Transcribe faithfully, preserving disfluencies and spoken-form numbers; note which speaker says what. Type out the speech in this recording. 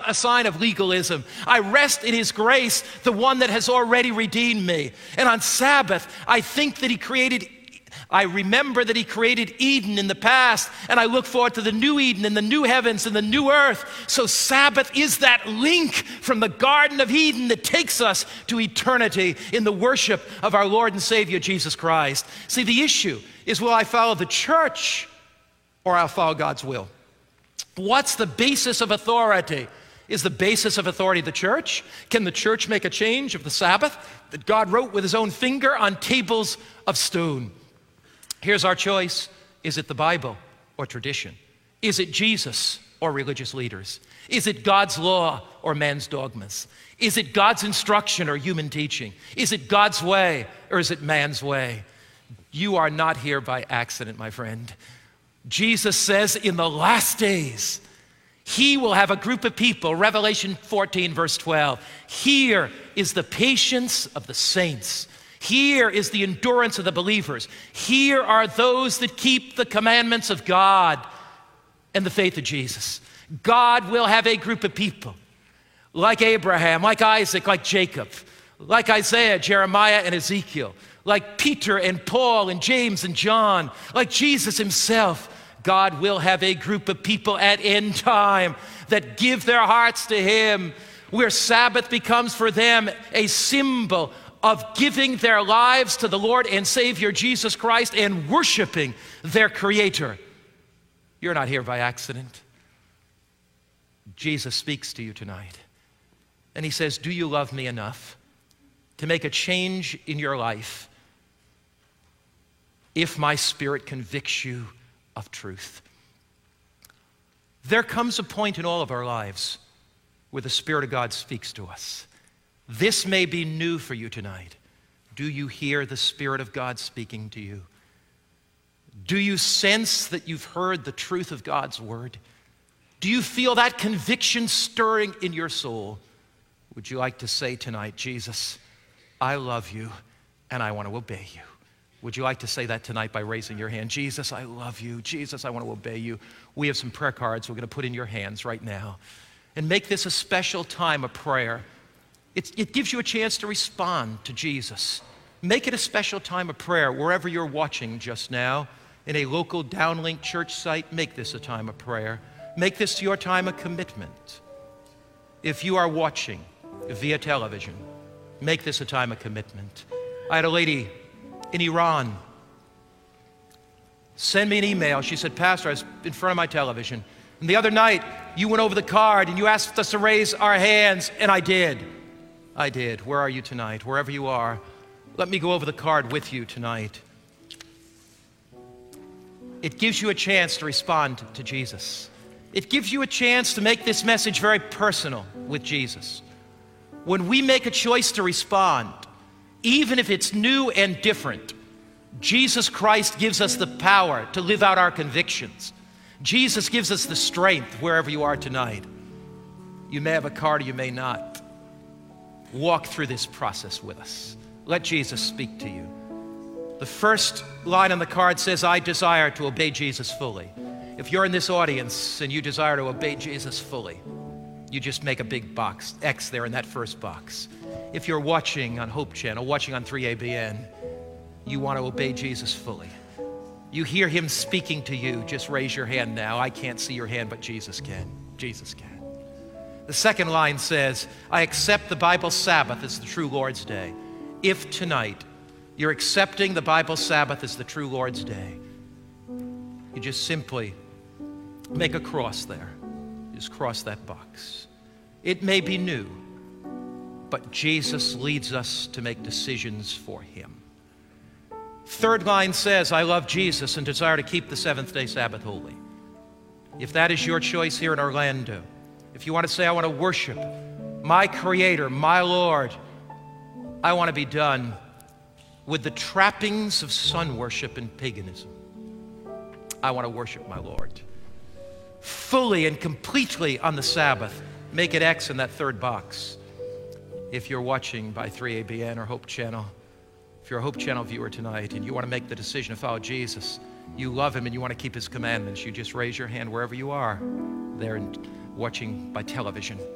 Speaker 1: a sign of legalism. I rest in his grace, the one that has already redeemed me. And on Sabbath, I think that he created I remember that he created Eden in the past, and I look forward to the new Eden and the new heavens and the new earth. So Sabbath is that link from the Garden of Eden that takes us to eternity in the worship of our Lord and Savior, Jesus Christ. See, the issue is, will I follow the church or I'll follow God's will? What's the basis of authority? Is the basis of authority the church? Can the church make a change of the Sabbath that God wrote with his own finger on tables of stone? Here's our choice. Is it the Bible or tradition? Is it Jesus or religious leaders? Is it God's law or man's dogmas? Is it God's instruction or human teaching? Is it God's way or is it man's way? You are not here by accident, my friend. Jesus says in the last days, he will have a group of people, Revelation fourteen, verse twelve. Here is the patience of the saints. Here is the endurance of the believers. Here are those that keep the commandments of God and the faith of Jesus. God will have a group of people like Abraham, like Isaac, like Jacob, like Isaiah, Jeremiah, and Ezekiel, like Peter and Paul and James and John, like Jesus himself. God will have a group of people at end time that give their hearts to him, where Sabbath becomes for them a symbol of giving their lives to the Lord and Savior Jesus Christ and worshiping their Creator. You're not here by accident. Jesus speaks to you tonight, and he says, do you love me enough to make a change in your life if my Spirit convicts you of truth? There comes a point in all of our lives where the Spirit of God speaks to us. This may be new for you tonight. Do you hear the Spirit of God speaking to you? Do you sense that you've heard the truth of God's word? Do you feel that conviction stirring in your soul? Would you like to say tonight, Jesus, I love you and I want to obey you? Would you like to say that tonight by raising your hand? Jesus, I love you. Jesus, I want to obey you. We have some prayer cards we're going to put in your hands right now. And make this a special time of prayer. It, it gives you a chance to respond to Jesus. Make it a special time of prayer wherever you're watching just now. In a local downlink church site, make this a time of prayer. Make this your time of commitment. If you are watching via television, make this a time of commitment. I had a lady in Iran send me an email. She said, Pastor, I was in front of my television, and the other night you went over the card and you asked us to raise our hands, and I did. I did. Where are you tonight? Wherever you are, let me go over the card with you tonight. It gives you a chance to respond to Jesus. It gives you a chance to make this message very personal with Jesus. When we make a choice to respond, even if it's new and different, Jesus Christ gives us the power to live out our convictions. Jesus gives us the strength wherever you are tonight. You may have a card or you may not. Walk through this process with us. Let Jesus speak to you. The first line on the card says, I desire to obey Jesus fully. If you're in this audience and you desire to obey Jesus fully, you just make a big box, X there in that first box. If you're watching on Hope Channel, watching on three A B N, you want to obey Jesus fully. You hear him speaking to you, just raise your hand now. I can't see your hand, but Jesus can. Jesus can. The second line says, I accept the Bible Sabbath as the true Lord's day. If tonight you're accepting the Bible Sabbath as the true Lord's day, you just simply make a cross there. Just cross that box. It may be new, but Jesus leads us to make decisions for him. Third line says, I love Jesus and desire to keep the seventh day Sabbath holy. If that is your choice here in Orlando, if you want to say, I want to worship my Creator, my Lord, I want to be done with the trappings of sun worship and paganism. I want to worship my Lord fully and completely on the Sabbath. Make it X in that third box. If you're watching by three A B N or Hope Channel, if you're a Hope Channel viewer tonight and you want to make the decision to follow Jesus, you love him and you want to keep his commandments, you just raise your hand wherever you are there and watching by television.